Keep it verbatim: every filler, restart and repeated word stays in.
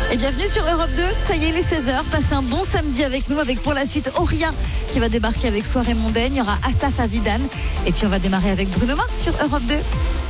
Et bienvenue sur Europe deux, ça y est, il est seize heures, passez un bon samedi avec nous, avec pour la suite Auria qui va débarquer avec Soirée Mondaine, il y aura Asaf Avidan et puis on va démarrer avec Bruno Mars sur Europe deux.